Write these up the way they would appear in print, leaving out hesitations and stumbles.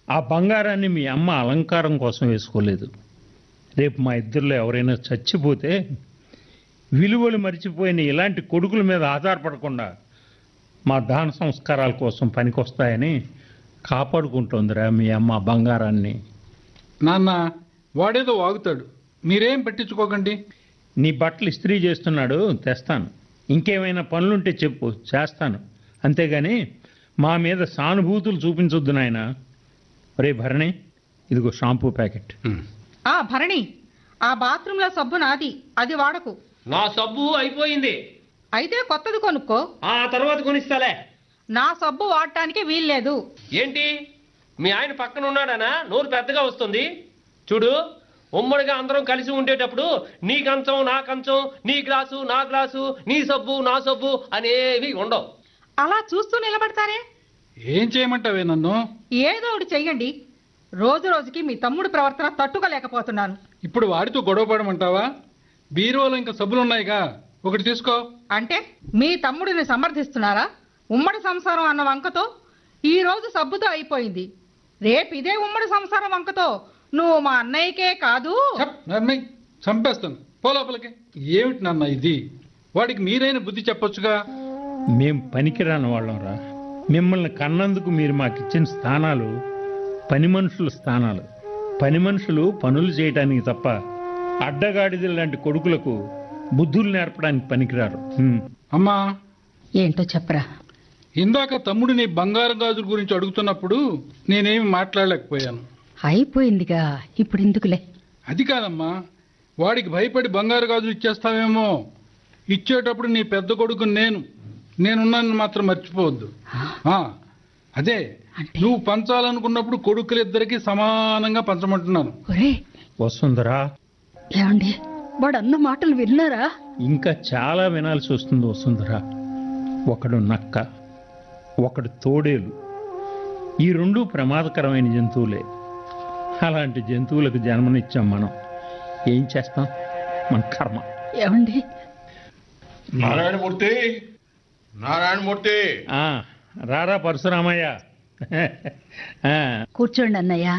ఆ బంగారాన్ని మీ అమ్మ అలంకారం కోసం వేసుకోలేదు. రేపు మా ఇద్దరిలో ఎవరైనా చచ్చిపోతే విలువలు మరిచిపోయిన ఇలాంటి కొడుకుల మీద ఆధారపడకుండా మా దాన సంస్కారాల కోసం పనికొస్తాయని కాపాడుకుంటోందిరా మీ అమ్మ బంగారాన్ని. నాన్న, వాడేదో వాగుతాడు, మీరేం పట్టించుకోకండి. నీ బట్టలు ఇస్త్రీ చేస్తున్నాడు, తెస్తాను. ఇంకేమైనా పనులుంటే చెప్పు, చేస్తాను. అంతేగాని మా మీద సానుభూతులు చూపించొద్దు నాయన. రే భరణి, ఇదిగో షాంపూ ప్యాకెట్. భరణి, ఆ బాత్రూంలో సబ్బు నాది, అది వాడకు. నా సబ్బు అయిపోయింది. అయితే కొత్తది కొనుక్కో. ఆ తర్వాత కొనిస్తాలే. నా సబ్బు వాడటానికి వీల్లేదు. ఏంటి, మీ ఆయన పక్కన ఉన్నాడనా నోరు పెద్దగా వస్తుంది? చూడు, ఉమ్మడిగా అందరం కలిసి ఉండేటప్పుడు నీ కంచం నా కంచం, నీ గ్లాసు నా గ్లాసు, నీ సబ్బు నా సబ్బు అనేవి ఉండవు. అలా చూస్తూ నిలబడతారే? ఏం చేయమంటావే నన్ను? ఏదో ఒకటి చెయ్యండి. రోజు రోజుకి మీ తమ్ముడు ప్రవర్తన తట్టుకోలేకపోతున్నాను. ఇప్పుడు వాడితో గొడవ పడమంటావా? బీరువాలో ఇంకా సబ్బులున్నాయిగా, ఒకటి తీసుకో. అంటే మీ తమ్ముడిని సమర్థిస్తున్నారా? ఉమ్మడి సంసారం అన్న వంకతో ఈ రోజు సబ్బుతో అయిపోయింది. రేపు ఇదే ఉమ్మడి సంసారం వంకతో నువ్వు మా అన్నయ్యకే కాదు. నన్నయ్య చంపేస్తాను, పోలోపలికి. ఏమిటి నాన్న ఇది? వాడికి మీరైన బుద్ధి చెప్పొచ్చుగా. మేం పనికిరాని వాళ్ళంరా. మిమ్మల్ని కన్నందుకు మీరు మాకిచ్చిన స్థానాలు పని మనుషుల స్థానాలు. పని మనుషులు పనులు చేయటానికి తప్ప అడ్డగాడిదల లాంటి కొడుకులకు బుద్ధులు నేర్పడానికి పనికిరారు. అమ్మా, ఏంటో చెప్పరా. ఇందాక తమ్ముడు నీ బంగారు గాజుల గురించి అడుగుతున్నప్పుడు నేనేమి మాట్లాడలేకపోయాను. అయిపోయిందిగా, ఇప్పుడు ఎందుకులే. అది కాదమ్మా, వాడికి భయపడి బంగారు గాజులు ఇచ్చేస్తావేమో. ఇచ్చేటప్పుడు నీ పెద్ద కొడుకు నేనున్నాను మాత్రం మర్చిపోవద్దు. అదే నువ్వు పంచాలనుకున్నప్పుడు కొడుకులిద్దరికి సమానంగా పంచమంటున్నాను. వసుంధరా, ఏమండి, వాడు అన్న మాటలు విన్నారా? ఇంకా చాలా వినాల్సి వస్తుంది వసుంధరా. ఒకడు నక్క, ఒకడు తోడేలు. ఈ రెండు ప్రమాదకరమైన జంతువులే. అలాంటి జంతువులకు జన్మనిచ్చాం మనం. ఏం చేస్తాం, మన కర్మ. ఏమండి, నారాయణమూర్తి, నారాయణమూర్తి. రారా పరశురామయ్య. కూర్చోండి అన్నయ్య.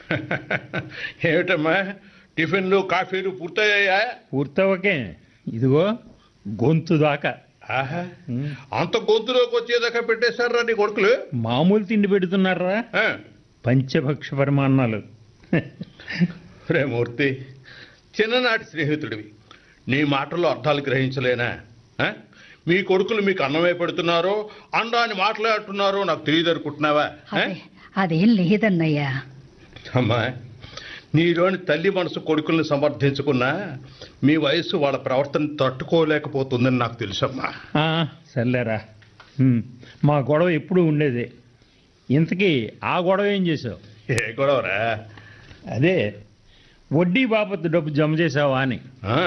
ఏమిటమ్మా, టిఫిన్లు కాఫీలు పూర్తయ్యాయా? పూర్తవకే, ఇదిగో గొంతు దాకా. ఆహా, అంత గొంతులోకి వచ్చేదాకా పెట్టేశారా నీ కొడుకులు? మామూలు తిండి పెడుతున్నారా, పంచభక్ష పరిమాణాలు. రే మూర్తి, చిన్ననాటి స్నేహితుడివి, నీ మాటల్లో అర్థాలు గ్రహించలేనా? మీ కొడుకులు మీకు అన్నమే పెడుతున్నారో అండాన్ని మాట్లాడుతున్నారో నాకు తెలియదు అనుకుంటున్నావా? అదేం లేదన్నయ్యా. అమ్మా, నీలోని తల్లి మనసు కొడుకుల్ని సమర్థించుకున్నా మీ వయస్సు వాళ్ళ ప్రవర్తన తట్టుకోలేకపోతుందని నాకు తెలుసమ్మా. సర్లేరా, మా గొడవ ఎప్పుడు ఉండేదే. ఇంతకీ ఆ గొడవ ఏం చేసావు? ఏ గొడవరా? అదే వడ్డీ బాపత్తు డబ్బు జమ చేసావా అని.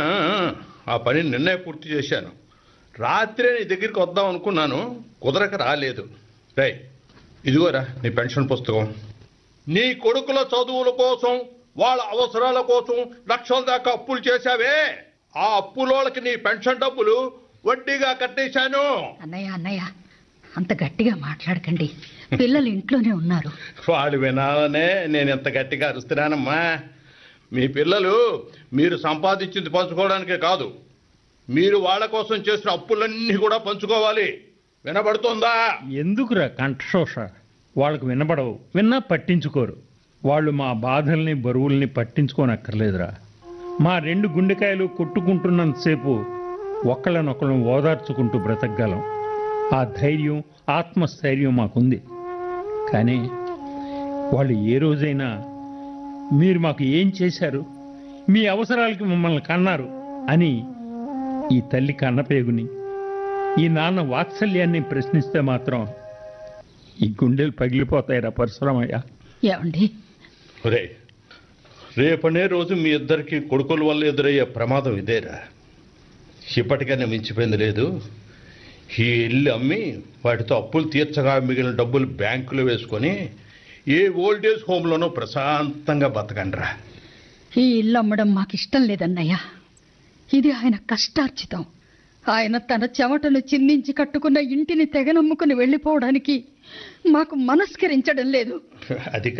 ఆ పని నిన్నే పూర్తి చేశాను. రాత్రే నీ దగ్గరికి వద్దాం అనుకున్నాను, కుదరక రాలేదు. రై, ఇదిగోరా నీ పెన్షన్ పుస్తకం. నీ కొడుకుల చదువుల కోసం, వాళ్ళ అవసరాల కోసం లక్షల దాకా అప్పులు చేశావే, ఆ అప్పులోళ్ళకి నీ పెన్షన్ డబ్బులు వడ్డీగా కట్టేశాను. అన్నయ్య, అంత గట్టిగా మాట్లాడకండి, పిల్లలు ఇంట్లోనే ఉన్నారు. వాళ్ళు వినాలనే నేను ఎంత గట్టిగా అరుస్తున్నానమ్మా. మీ పిల్లలు మీరు సంపాదించింది పంచుకోవడానికే కాదు, మీరు వాళ్ళ కోసం చేసిన అప్పులన్నీ కూడా పంచుకోవాలి. వినబడుతోందా? ఎందుకురా కంఠశోష? వాళ్ళకు వినబడవు, విన్నా పట్టించుకోరు. వాళ్ళు మా బాధల్ని బరువుల్ని పట్టించుకోనక్కర్లేదురా. మా రెండు గుండెకాయలు కొట్టుకుంటున్నంతసేపు ఒకళ్ళనొకళ్ళం ఓదార్చుకుంటూ బ్రతకగలం. ఆ ధైర్యం, ఆత్మస్థైర్యం మాకుంది. కానీ వాళ్ళు ఏ రోజైనా మీరు మాకు ఏం చేశారు, మీ అవసరాలకి మమ్మల్ని కన్నారు అని ఈ తల్లి కన్నపేగుని, ఈ నాన్న వాత్సల్యాన్ని ప్రశ్నిస్తే మాత్రం ఈ గుండెలు పగిలిపోతాయిరా పరశురామయ్య. ఏమండి, రేపనే రోజు మీ ఇద్దరికి కొడుకుల వల్ల ఎదురయ్యే ప్రమాదం ఇదేరా. ఇప్పటికైనా మించిపోయింది లేదు. ఈ ఇల్లు అమ్మి వాటితో అప్పులు తీర్చగా మిగిలిన డబ్బులు బ్యాంకులో వేసుకొని ఏ ఓల్డేజ్ హోమ్లోనూ ప్రశాంతంగా బతకండిరా. ఈ ఇల్లు అమ్మడం మాకు ఇష్టం లేదన్నయ్య. ఇది ఆయన కష్టార్జితం. ఆయన తన చెమటను చిందించి కట్టుకున్న ఇంటిని తెగనమ్ముకుని వెళ్ళిపోవడానికి మాకు మనస్కరించడం లేదు. అది